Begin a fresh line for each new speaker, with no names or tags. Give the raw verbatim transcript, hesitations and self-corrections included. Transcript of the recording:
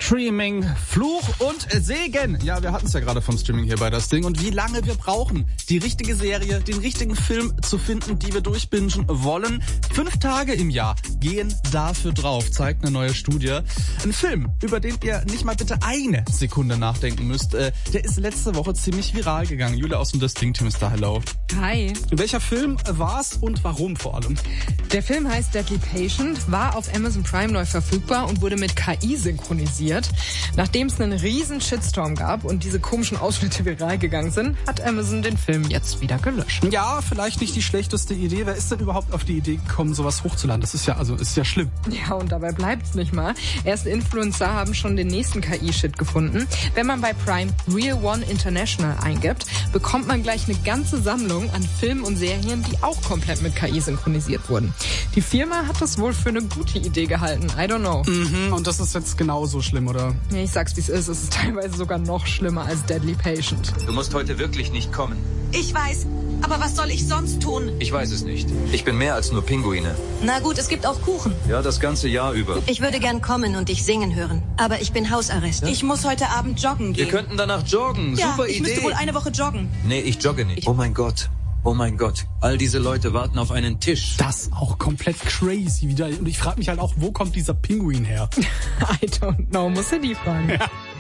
Streaming, Fluch und Segen. Ja, wir hatten es ja gerade vom Streaming hier bei das Ding. Und wie lange wir brauchen, die richtige Serie, den richtigen Film zu finden, die wir durchbingen wollen. Fünf Tage im Jahr gehen dafür drauf, zeigt eine neue Studie. Ein Film, über den ihr nicht mal bitte eine Sekunde nachdenken müsst. Äh, der ist letzte Woche ziemlich viral gegangen. Julia aus dem Das Ding-Team ist da. Hello.
Hi.
Welcher Film war's und warum vor allem?
Der Film heißt Deadly Patient, war auf Amazon Prime neu verfügbar und wurde mit K I synchronisiert. Nachdem es einen riesen Shitstorm gab und diese komischen Ausschnitte viral gegangen sind, hat Amazon den Film jetzt wieder gelöscht.
Ja, vielleicht nicht die schlechteste Idee. Wer ist denn überhaupt auf die Idee gekommen, sowas hochzuladen? Das ist ja, also, ist ja schlimm.
Ja, und dabei bleibt's nicht mal. Erste Influencer haben schon den nächsten K I-Shit gefunden. Wenn man bei Prime Real One International eingibt, bekommt man gleich eine ganze Sammlung an Filmen und Serien, die auch komplett mit K I synchronisiert wurden. Die Firma hat das wohl für eine gute Idee gehalten. I don't know.
Mhm, und das ist jetzt genauso schlimm, oder?
Ja, ich sag's, wie es ist. Es ist teilweise sogar noch schlimmer als Deadly Patient.
Du musst heute wirklich nicht kommen.
Ich weiß, aber was soll ich sonst tun?
Ich weiß es nicht. Ich bin mehr als nur Pinguine.
Na gut, es gibt auch Kuchen.
Ja, das ganze Jahr über.
Ich würde gern kommen und dich singen hören, aber ich bin Hausarrest.
Ja? Ich muss heute Abend joggen gehen.
Wir könnten danach joggen.
Ja,
Super
ich
Idee.
müsste wohl eine Woche joggen.
Nee, ich jogge nicht. Oh mein Gott. Oh mein Gott, all diese Leute warten auf einen Tisch.
Das auch komplett crazy wieder. Und ich frage mich halt auch, wo kommt dieser Pinguin her?
I don't know, muss er die fragen. Ja.